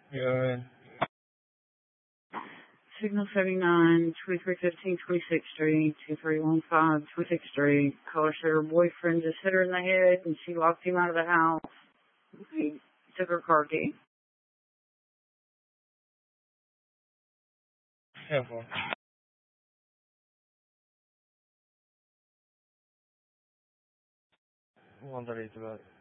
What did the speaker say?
Good. Signal 79, 2315 26th Street, 2315 26th Street. Caller said her boyfriend just hit her in the head and she locked him out of the house. He took her car key. Careful. One that is about